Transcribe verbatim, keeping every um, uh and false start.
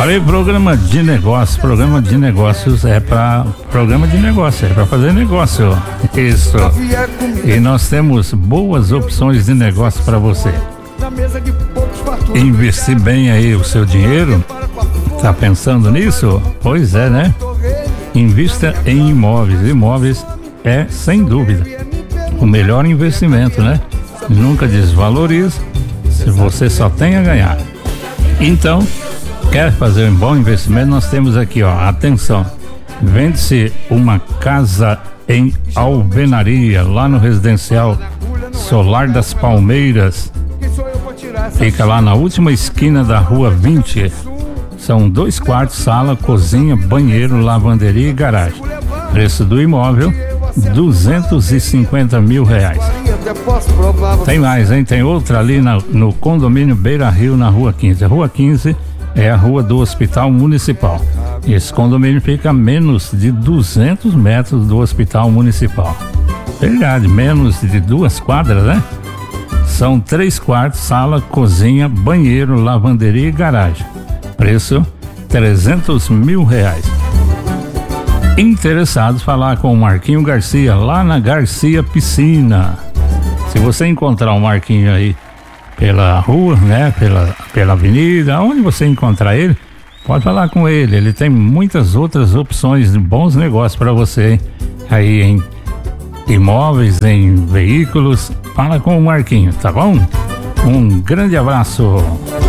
Falei programa de negócios. Programa de negócios é para programa de negócio, é para fazer negócio. Isso. E nós temos boas opções de negócio para você. Investir bem aí o seu dinheiro. Tá pensando nisso? Pois é, né? Invista em imóveis. Imóveis é, sem dúvida, o melhor investimento, né? Nunca desvalorize, se você só tem a ganhar. Então, quer fazer um bom investimento? Nós temos aqui, ó, atenção, vende-se uma casa em alvenaria, lá no residencial Solar das Palmeiras, fica lá na última esquina da rua vinte, são dois quartos, sala, cozinha, banheiro, lavanderia e garagem. Preço do imóvel, duzentos e cinquenta mil reais. Tem mais, hein? Tem outra ali na, no condomínio Beira Rio, na rua quinze. A rua quinze é a rua do Hospital Municipal. Esse condomínio fica a menos de duzentos metros do Hospital Municipal. Verdade, menos de duas quadras, né? São três quartos, sala, cozinha, banheiro, lavanderia e garagem. Preço, trezentos mil reais. Interessados, falar com o Marquinho Garcia, lá na Garcia Piscina. Se você encontrar o Marquinho aí pela rua, né, pela, pela avenida, onde você encontrar ele, pode falar com ele. Ele tem muitas outras opções de bons negócios para você, hein? Aí em imóveis, em veículos. Fala com o Marquinho, tá bom? Um grande abraço.